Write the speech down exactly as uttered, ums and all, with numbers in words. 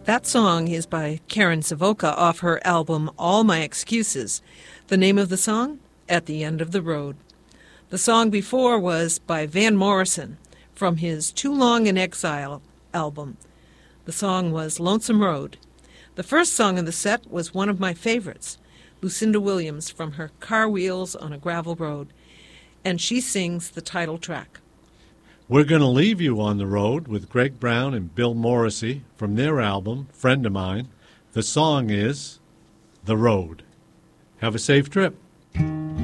That song is by Karen Savoca off her album All My Excuses. The name of the song? At the End of the Road. The song before was by Van Morrison from his Too Long in Exile album. The song was Lonesome Road. The first song in the set was one of my favorites, Lucinda Williams from her Car Wheels on a Gravel Road, and she sings the title track. We're going to leave you on the road with Greg Brown and Bill Morrissey from their album, Friend of Mine. The song is The Road. Have a safe trip.